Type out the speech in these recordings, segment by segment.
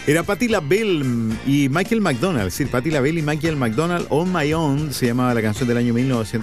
Era Patti LaBelle y Michael McDonald, es decir, Patti LaBelle y Michael McDonald, On My Own, se llamaba la canción del año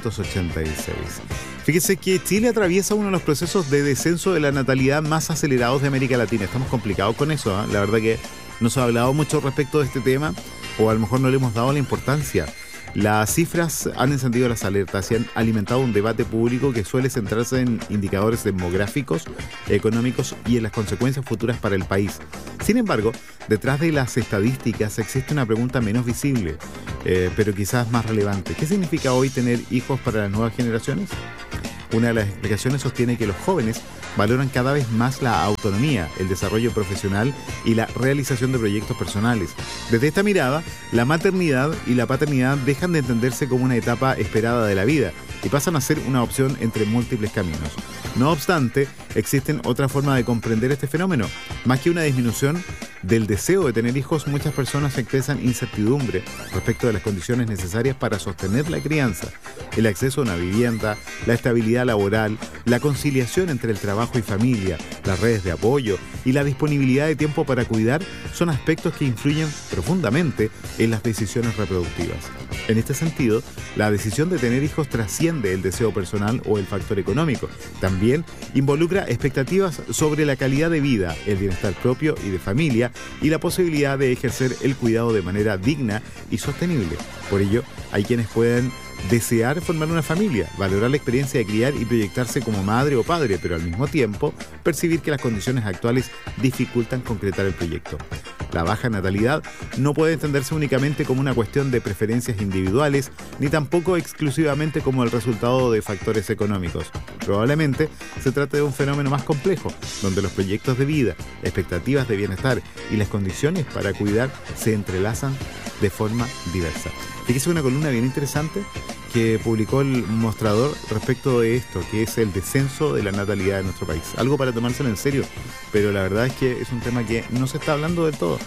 1986. Fíjese que Chile atraviesa uno de los procesos de descenso de la natalidad más acelerados de América Latina. Estamos complicados con eso, ¿eh? La verdad que no se ha hablado mucho respecto de este tema, o a lo mejor no le hemos dado la importancia. Las cifras han encendido las alertas y han alimentado un debate público que suele centrarse en indicadores demográficos, económicos y en las consecuencias futuras para el país. Sin embargo, detrás de las estadísticas existe una pregunta menos visible, pero quizás más relevante. ¿Qué significa hoy tener hijos para las nuevas generaciones? Una de las explicaciones sostiene que los jóvenes valoran cada vez más la autonomía, el desarrollo profesional y la realización de proyectos personales. Desde esta mirada, la maternidad y la paternidad dejan de entenderse como una etapa esperada de la vida y pasan a ser una opción entre múltiples caminos. No obstante, existen otras formas de comprender este fenómeno. Más que una disminución del deseo de tener hijos, muchas personas expresan incertidumbre respecto de las condiciones necesarias para sostener la crianza, el acceso a una vivienda, la estabilidad laboral, la conciliación entre el trabajo y familia, las redes de apoyo y la disponibilidad de tiempo para cuidar son aspectos que influyen profundamente en las decisiones reproductivas. En este sentido, la decisión de tener hijos trasciende el deseo personal o el factor económico. También involucra expectativas sobre la calidad de vida, el bienestar propio y de familia y la posibilidad de ejercer el cuidado de manera digna y sostenible. Por ello, hay quienes pueden desear formar una familia, valorar la experiencia de criar y proyectarse como madre o padre, pero al mismo tiempo percibir que las condiciones actuales dificultan concretar el proyecto. La baja natalidad no puede entenderse únicamente como una cuestión de preferencias individuales, ni tampoco exclusivamente como el resultado de factores económicos. Probablemente se trate de un fenómeno más complejo, donde los proyectos de vida, expectativas de bienestar y las condiciones para cuidar se entrelazan de forma diversa. Fíjese una columna bien interesante que publicó el Mostrador respecto de esto, que es el descenso de la natalidad de nuestro país. Algo para tomárselo en serio, pero la verdad es que es un tema que no se está hablando del todo,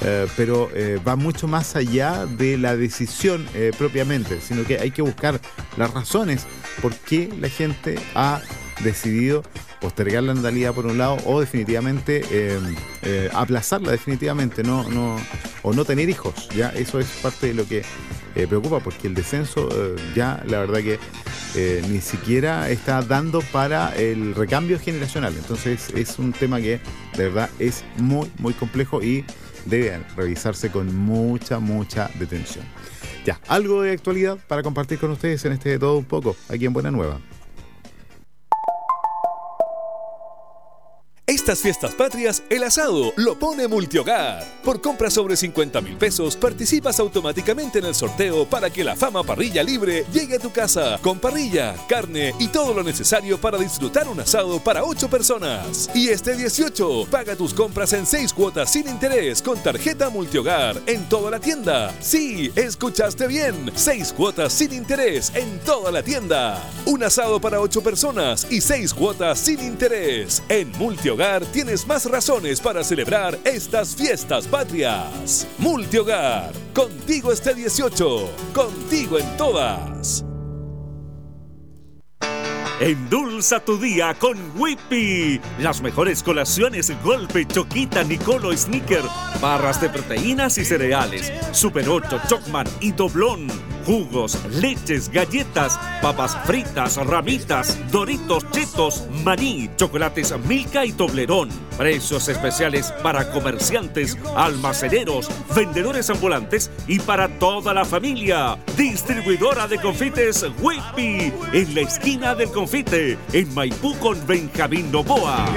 pero va mucho más allá de la decisión propiamente, sino que hay que buscar las razones por qué la gente ha decidido postergar la natalidad por un lado o definitivamente aplazarla definitivamente, o no tener hijos. Ya eso es parte de lo que preocupa, porque el descenso ya la verdad que ni siquiera está dando para el recambio generacional. Entonces es un tema que de verdad es muy muy complejo y debe revisarse con mucha detención. Ya, algo de actualidad para compartir con ustedes en este Todo Un Poco, aquí en Buena Nueva. Estas fiestas patrias, el asado lo pone Multihogar. Por compras sobre 50,000 pesos, participas automáticamente en el sorteo para que la Fama Parrilla Libre llegue a tu casa, con parrilla, carne y todo lo necesario para disfrutar un asado para 8 personas. Y este 18, paga tus compras en 6 cuotas sin interés con tarjeta Multihogar en toda la tienda. Sí, escuchaste bien, 6 cuotas sin interés en toda la tienda. Un asado para 8 personas y 6 cuotas sin interés. En Multihogar tienes más razones para celebrar estas fiestas patrias. Multihogar, contigo este 18, contigo en todas. Endulza tu día con Whippy. Las mejores colaciones: Golpe, Choquita, Nicolo, Snicker, barras de proteínas y cereales, Super 8, Chocman y Doblón, jugos, leches, galletas, papas fritas, ramitas, Doritos, Chetos, maní, chocolates Milka y Toblerón. Precios especiales para comerciantes, almaceneros, vendedores ambulantes y para toda la familia. Distribuidora de confites Whippy, en la esquina del confite, en Maipú con Benjamín Novoa.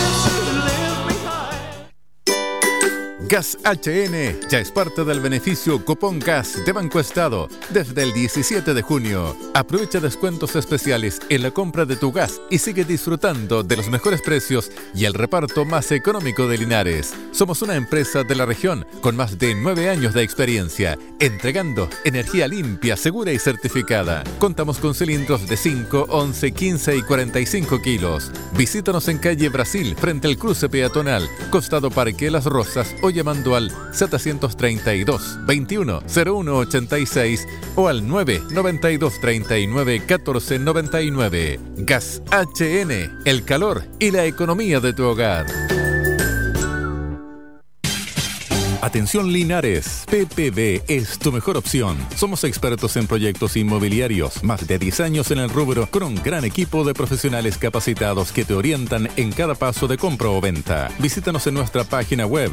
Gas HN ya es parte del beneficio Cupón Gas de Banco Estado desde el 17 de junio. Aprovecha descuentos especiales en la compra de tu gas y sigue disfrutando de los mejores precios y el reparto más económico de Linares. Somos una empresa de la región con más de 9 años de experiencia, entregando energía limpia, segura y certificada. Contamos con cilindros de 5, 11, 15 y 45 kilos. Visítanos en calle Brasil, frente al cruce peatonal, costado Parque Las Rosas, o llamando al 732 21 01 86 o al 992 39 14 99. Gas HN, el calor y la economía de tu hogar. Atención Linares, PPB es tu mejor opción. Somos expertos en proyectos inmobiliarios, más de 10 años en el rubro, con un gran equipo de profesionales capacitados que te orientan en cada paso de compra o venta. Visítanos en nuestra página web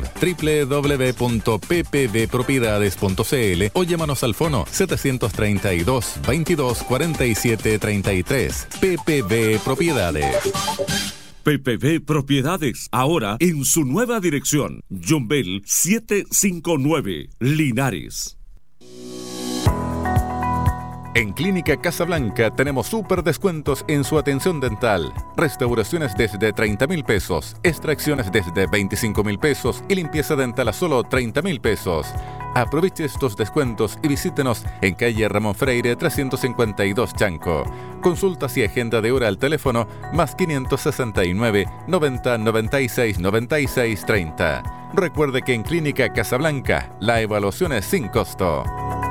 www.ppbpropiedades.cl o llámanos al fono 732 22 47 33. PPB Propiedades. PPB Propiedades, ahora en su nueva dirección, Yumbel 759, Linares. En Clínica Casablanca tenemos súper descuentos en su atención dental. Restauraciones desde 30,000 pesos, extracciones desde 25,000 pesos y limpieza dental a solo 30,000 pesos. Aproveche estos descuentos y visítenos en calle Ramón Freire 352 Chanco. Consultas y agenda de hora al teléfono más 569 90 96 96 30. Recuerde que en Clínica Casablanca la evaluación es sin costo.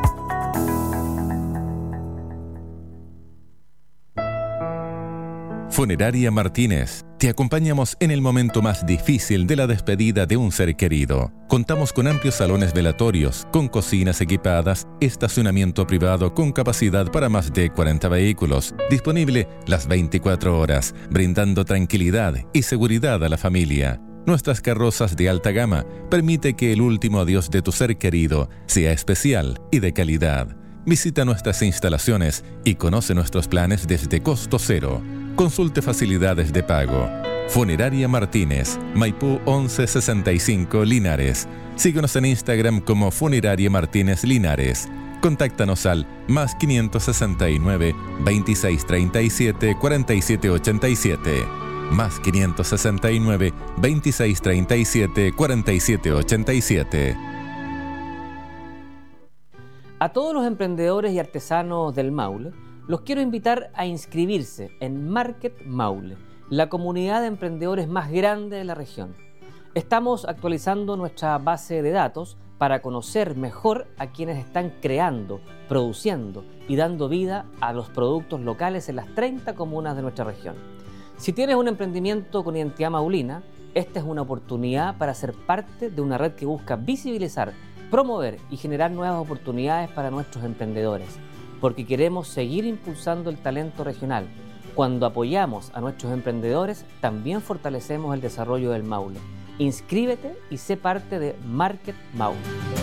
Funeraria Martínez. Te acompañamos en el momento más difícil de la despedida de un ser querido. Contamos con amplios salones velatorios, con cocinas equipadas, estacionamiento privado con capacidad para más de 40 vehículos, disponible las 24 horas, brindando tranquilidad y seguridad a la familia. Nuestras carrozas de alta gama permiten que el último adiós de tu ser querido sea especial y de calidad. Visita nuestras instalaciones y conoce nuestros planes desde costo cero. Consulte facilidades de pago. Funeraria Martínez, Maipú 1165 Linares. Síguenos en Instagram como Funeraria Martínez Linares. Contáctanos al más 569 2637 4787. Más 569 2637 4787. A todos los emprendedores y artesanos del Maule, los quiero invitar a inscribirse en Market Maule, la comunidad de emprendedores más grande de la región. Estamos actualizando nuestra base de datos para conocer mejor a quienes están creando, produciendo y dando vida a los productos locales en las 30 comunas de nuestra región. Si tienes un emprendimiento con identidad maulina, esta es una oportunidad para ser parte de una red que busca visibilizar, promover y generar nuevas oportunidades para nuestros emprendedores, porque queremos seguir impulsando el talento regional. Cuando apoyamos a nuestros emprendedores, también fortalecemos el desarrollo del Maule. Inscríbete y sé parte de Market Maule.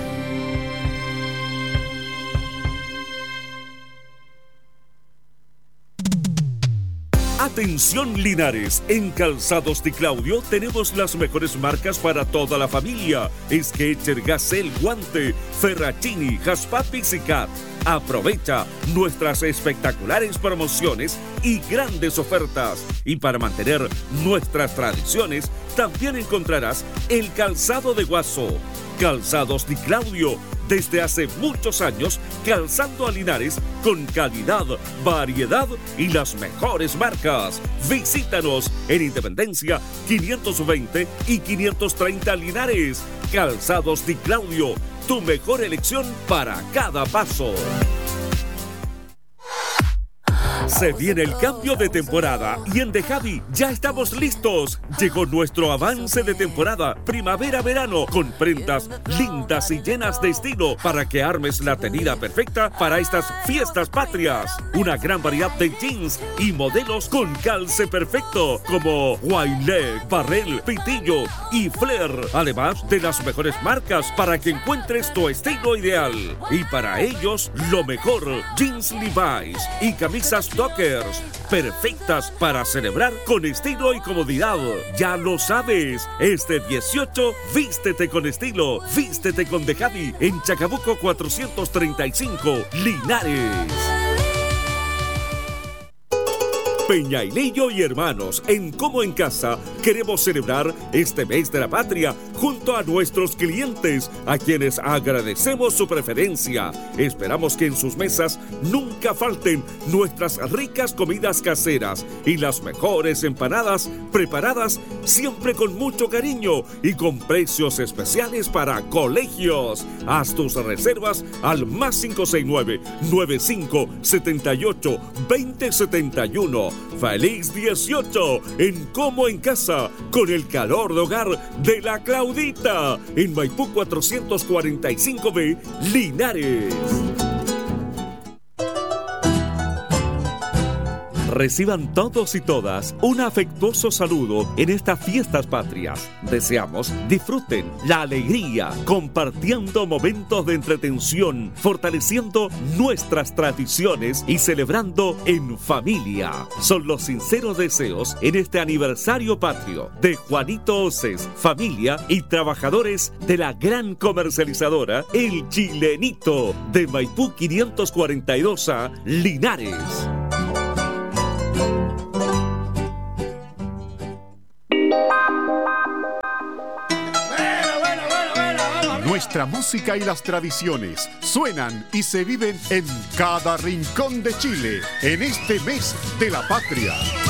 Atención Linares, en Calzados Di Claudio tenemos las mejores marcas para toda la familia. Skechers, Gazelle, Guante, Ferracini, Jaspa, Pixicat. Aprovecha nuestras espectaculares promociones y grandes ofertas. Y para mantener nuestras tradiciones, también encontrarás el calzado de Guaso. Calzados Di Claudio, desde hace muchos años, calzando a Linares con calidad, variedad y las mejores marcas. Visítanos en Independencia 520 y 530 Linares. Calzados Di Claudio, tu mejor elección para cada paso. Se viene el cambio de temporada y en The Javi ya estamos listos. Llegó nuestro avance de temporada primavera-verano con prendas lindas y llenas de estilo para que armes la tenida perfecta para estas fiestas patrias. Una gran variedad de jeans y modelos con calce perfecto como Wide Leg, Barrel, Pitillo y Flair. Además de las mejores marcas para que encuentres tu estilo ideal. Y para ellos lo mejor, jeans Levi's y camisas Dockers, perfectas para celebrar con estilo y comodidad. Ya lo sabes, este 18, vístete con estilo, vístete con The Javi en Chacabuco 435, Linares. Peñailillo y hermanos, en Como en Casa, queremos celebrar este mes de la patria junto a nuestros clientes, a quienes agradecemos su preferencia. Esperamos que en sus mesas nunca falten nuestras ricas comidas caseras y las mejores empanadas preparadas siempre con mucho cariño y con precios especiales para colegios. Haz tus reservas al más 569 95 78 20 71. ¡Feliz 18! En Como en Casa, con el calor de hogar de la Claudita, en Maipú 445B, Linares. Reciban todos y todas un afectuoso saludo en estas fiestas patrias. Deseamos disfruten la alegría, compartiendo momentos de entretención, fortaleciendo nuestras tradiciones y celebrando en familia. Son los sinceros deseos en este aniversario patrio de Juanito Oces, familia y trabajadores de la gran comercializadora El Chilenito de Maipú 542A, Linares. Nuestra música y las tradiciones suenan y se viven en cada rincón de Chile en este mes de la patria.